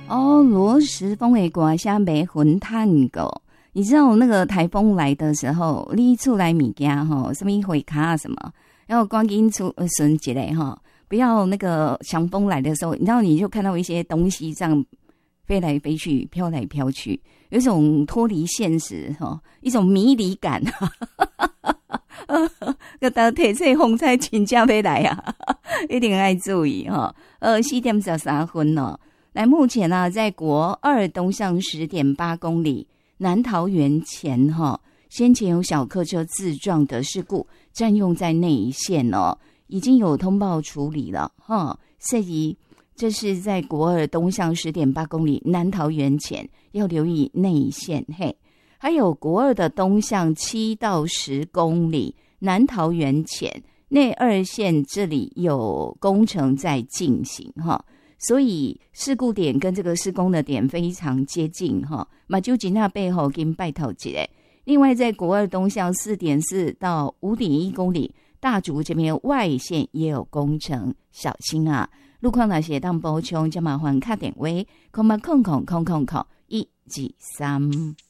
哦，罗时丰的歌声没魂探狗。你知道那个台风来的时候，你出来物件吼，什么回卡什么，然后赶紧存起来哈，不要那个强风来的时候，你知道你就看到一些东西这样飞来飞去，飘来飘去，有一种脱离现实哈，一种迷离感。个到体测风采真正要来啊，一定要注意哈。4点13分哦。来，目前呢、在国二东向10.8公里。南桃园前先前有小客车自撞的事故，占用在内线哦，已经有通报处理了所以这是在国二东向10.8公里南桃园前，要留意内线嘿。还有国二的东向7到10公里南桃园前内二线，这里有工程在进行所以事故点跟这个施工的点非常接近马就吉那背后跟拜头一下。另外在国二东向4.4到5.1公里大竹这边外线也有工程，小心啊。路况那些当补充就麻烦打电话08000000123。